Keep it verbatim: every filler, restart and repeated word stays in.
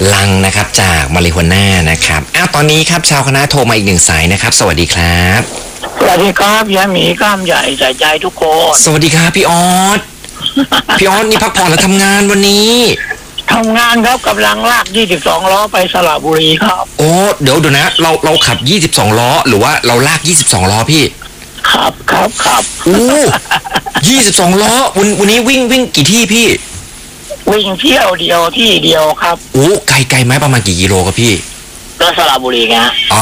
ลังนะครับจากมาริฮวน่านะครับอ้าวตอนนี้ครับชาวคณะโทรมาอีกหนึ่งสายนะครับสวัสดีครับสวัสดีครับยาหมีกล้ามใหญ่ใส่ใจทุกคนสวัสดีครับพี่ออส พี่ออสนี่พักผ่อนแล้วทำงานวันนี้ทำงานครับกำลังลากยี่สิบสองล้อไปสระบุรีครับโอ้เดี๋ยวเดี๋ยวนะเราเราขับยี่สิบสองล้อหรือว่าเราลากยี่สิบสองล้อพี่ครับครับครับโอ้ยี่สิบสองล้อวันวันนี้วิ่งวิ่งกี่ที่พี่วิ่งเที่ยวเดียวที่เดียวครับโอ้ไกลไกลไหมประมาณกี่กิโลครับพี่ก็สระบุรีไง